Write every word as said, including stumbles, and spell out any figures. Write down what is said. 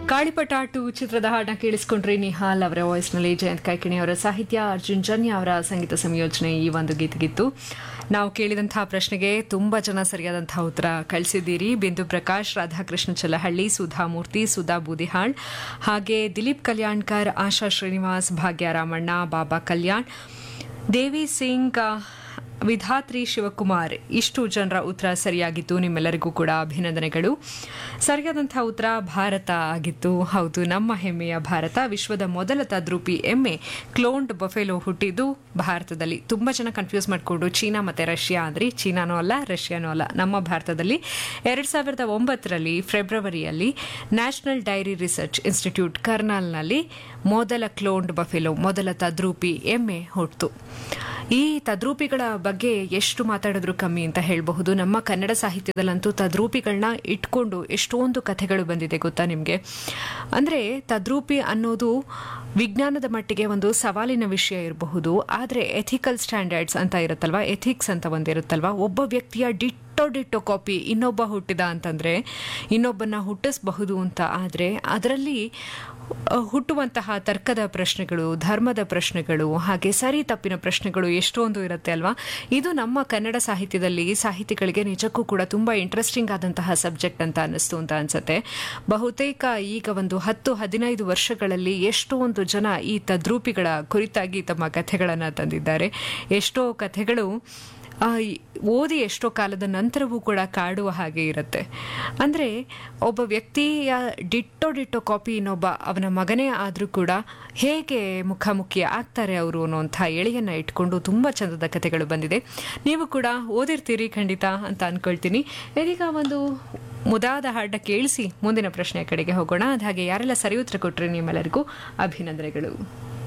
ಕಾಳಿಪಟಾಟು ಚಿತ್ರದ ಹಾಡನ್ನ ಕೇಳಿಸ್ಕೊಂಡ್ರಿ. ನಿಹಾಲ್ ಅವರ ವಾಯ್ಸ್ನಲ್ಲಿ ಜಯಂತ್ ಕಾಯ್ಕಿಣಿ ಅವರ ಸಾಹಿತ್ಯ, ಅರ್ಜುನ್ ಜನ್ಯ ಅವರ ಸಂಗೀತ ಸಂಯೋಜನೆ ಈ ಒಂದು ಗೀತೆಗಿತ್ತು. ನಾವು ಕೇಳಿದಂತಹ ಪ್ರಶ್ನೆಗೆ ತುಂಬಾ ಜನ ಸರಿಯಾದಂತಹ ಉತ್ತರ ಕಳಿಸಿದ್ದೀರಿ. ಬಿಂದು ಪ್ರಕಾಶ್, ರಾಧಾಕೃಷ್ಣ ಚಲಹಳ್ಳಿ, ಸುಧಾಮೂರ್ತಿ, ಸುಧಾ ಬೂದಿಹಾಳ್, ಹಾಗೆ ದಿಲೀಪ್ ಕಲ್ಯಾಣ್ಕರ್, ಆಶಾ ಶ್ರೀನಿವಾಸ್, ಭಾಗ್ಯ ರಾಮಣ್ಣ, ಬಾಬಾ ಕಲ್ಯಾಣ್, ದೇವಿ ಸಿಂಗ್, ವಿಧಾತ್ರಿ ಶಿವಕುಮಾರ್, ಇಷ್ಟು ಜನರ ಉತ್ತರ ಸರಿಯಾಗಿತ್ತು. ನಿಮ್ಮೆಲ್ಲರಿಗೂ ಕೂಡ ಅಭಿನಂದನೆಗಳು. ಸರಿಯಾದಂತಹ ಉತ್ತರ ಭಾರತ ಆಗಿತ್ತು. ಹೌದು, ನಮ್ಮ ಹೆಮ್ಮೆಯ ಭಾರತ. ವಿಶ್ವದ ಮೊದಲ ತದ್ರೂಪಿ ಎಮ್ಮೆ ಕ್ಲೋನ್ಡ್ ಬಫೆಲೋ ಹುಟ್ಟಿದ್ದು ಭಾರತದಲ್ಲಿ. ತುಂಬಾ ಜನ ಕನ್ಫ್ಯೂಸ್ ಮಾಡಿಕೊಂಡು ಚೀನಾ ಮತ್ತೆ ರಷ್ಯಾ ಅಂದ್ರೆ ಚೀನಾನೂ ಅಲ್ಲ ರಷ್ಯಾನೂ ಅಲ್ಲ, ನಮ್ಮ ಭಾರತದಲ್ಲಿ ಎರಡ್ ಸಾವಿರದ ಒಂಬತ್ತರಲ್ಲಿ ಫೆಬ್ರವರಿಯಲ್ಲಿ ನ್ಯಾಷನಲ್ ಡೈರಿ ರಿಸರ್ಚ್ ಇನ್ಸ್ಟಿಟ್ಯೂಟ್ ಕರ್ನಾಲ್ನಲ್ಲಿ ಮೊದಲ ಕ್ಲೋನ್ಡ್ ಬಫೆಲೋ, ಮೊದಲ ತದ್ರೂಪಿ ಎಮ್ಮೆ ಹುಟ್ಟಿತು. ಈ ತದ್ರೂಪಿಗಳ ಬಗ್ಗೆ ಎಷ್ಟು ಮಾತಾಡಿದ್ರು ಕಮ್ಮಿ ಅಂತ ಹೇಳಬಹುದು. ನಮ್ಮ ಕನ್ನಡ ಸಾಹಿತ್ಯದಲ್ಲಂತೂ ತದ್ರೂಪಿಗಳನ್ನ ಇಟ್ಕೊಂಡು ಎಷ್ಟೊಂದು ಕಥೆಗಳು ಬಂದಿದೆ ಗೊತ್ತಾ ನಿಮಗೆ. ಅಂದ್ರೆ ತದ್ರೂಪಿ ಅನ್ನೋದು ವಿಜ್ಞಾನದ ಮಟ್ಟಿಗೆ ಒಂದು ಸವಾಲಿನ ವಿಷಯ ಇರಬಹುದು, ಆದರೆ ಎಥಿಕಲ್ ಸ್ಟ್ಯಾಂಡರ್ಡ್ಸ್ ಅಂತ ಇರುತ್ತಲ್ವಾ, ಎಥಿಕ್ಸ್ ಅಂತ ಒಂದಿರುತ್ತಲ್ವಾ, ಒಬ್ಬ ವ್ಯಕ್ತಿಯ ಡಿಟ್ಟೋ ಡಿಟ್ಟೋ ಕಾಪಿ ಇನ್ನೊಬ್ಬ ಹುಟ್ಟಿದ ಅಂತಂದ್ರೆ ಇನ್ನೊಬ್ಬನ ಹುಟ್ಟಿಸಬಹುದು ಅಂತ. ಆದರೆ ಅದರಲ್ಲಿ ಹುಟ್ಟುವಂತಹ ತರ್ಕದ ಪ್ರಶ್ನೆಗಳು, ಧರ್ಮದ ಪ್ರಶ್ನೆಗಳು, ಹಾಗೆ ಸರಿ ತಪ್ಪಿನ ಪ್ರಶ್ನೆಗಳು ಎಷ್ಟೊಂದು ಇರುತ್ತೆ ಅಲ್ವಾ. ಇದು ನಮ್ಮ ಕನ್ನಡ ಸಾಹಿತ್ಯದಲ್ಲಿ ಸಾಹಿತಿಗಳಿಗೆ ನಿಜಕ್ಕೂ ಕೂಡ ತುಂಬಾ ಇಂಟ್ರೆಸ್ಟಿಂಗ್ ಆದಂತಹ ಸಬ್ಜೆಕ್ಟ್ ಅಂತ ಅನ್ನಿಸ್ತು ಅಂತ ಅನ್ಸುತ್ತೆ. ಬಹುತೇಕ ಈಗ ಒಂದು ಹತ್ತು ಹದಿನೈದು ವರ್ಷಗಳಲ್ಲಿ ಎಷ್ಟೊಂದು ಜನ ಈ ತದ್ರೂಪಿಗಳ ಕುರಿತಾಗಿ ತಮ್ಮ ಕಥೆಗಳನ್ನು ತಂದಿದ್ದಾರೆ. ಎಷ್ಟೋ ಕಥೆಗಳು ಓದಿ ಎಷ್ಟೋ ಕಾಲದ ನಂತರವೂ ಕೂಡ ಕಾಡುವ ಹಾಗೆ ಇರುತ್ತೆ. ಅಂದರೆ ಒಬ್ಬ ವ್ಯಕ್ತಿಯ ಡಿಟ್ಟೋ ಡಿಟ್ಟೋ ಕಾಪಿ ಇನ್ನೊಬ್ಬ ಅವನ ಮಗನೇ ಆದರೂ ಕೂಡ ಹೇಗೆ ಮುಖಾಮುಖಿ ಆಗ್ತಾರೆ ಅವರು ಅನ್ನೋಂಥ ಎಳೆಯನ್ನು ಇಟ್ಕೊಂಡು ತುಂಬ ಚಂದದ ಕಥೆಗಳು ಬಂದಿದೆ. ನೀವು ಕೂಡ ಓದಿರ್ತೀರಿ ಖಂಡಿತ ಅಂತ ಅಂದ್ಕೊಳ್ತೀನಿ. ಇದೀಗ ಒಂದು ಮುದಾದ ಹಾಡನ್ನ ಕೇಳಿಸಿ ಮುಂದಿನ ಪ್ರಶ್ನೆಯ ಕಡೆಗೆ ಹೋಗೋಣ. ಅದಾಗೆ ಯಾರೆಲ್ಲ ಸರಿ ಉತ್ತರ ಕೊಟ್ಟರೆ ನಿಮ್ಮೆಲ್ಲರಿಗೂ ಅಭಿನಂದನೆಗಳು.